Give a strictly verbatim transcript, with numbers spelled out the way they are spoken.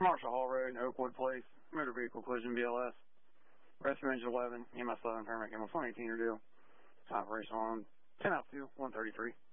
Marshall Hall Road, Oakwood Place, motor vehicle collision B L S. Rescue engine eleven, E M S eleven, paramedic M S one eighteen or due. Operation on ten out two, one thirty-three.